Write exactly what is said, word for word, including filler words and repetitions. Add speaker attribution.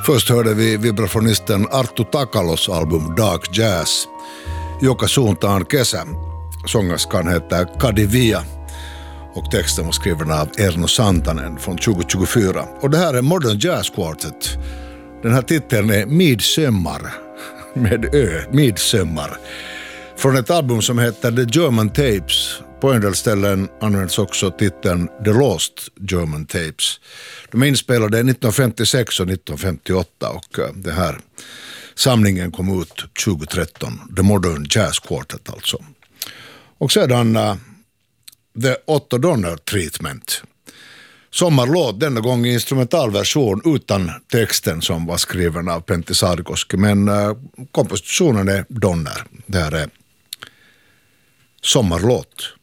Speaker 1: Först hörde vi vibrafonisten Arttu Takalos album Dark Jazz, Joka suuntaan kesä. Sångerskan heter Kadivia och texten var skriven av Erno Santanen från tjugo tjugofyra. Och det här är Modern Jazz Quartet. Den här titeln är Midsommar, med ö, Midsommar. Från ett album som heter The German Tapes. På en del ställen används också titeln The Lost German Tapes. De är inspelade nittonhundrafemtiosex och nittonhundrafemtioåtta och det här samlingen kom ut tjugo-tretton. The Modern Jazz Quartet alltså. Och sedan uh, The Otto Donner Treatment. Sommarlåt, denna gång i instrumentalversion utan texten som var skriven av Pentti Sarkoski. Men uh, kompositionen är Donner. Det här är Sommarlåt.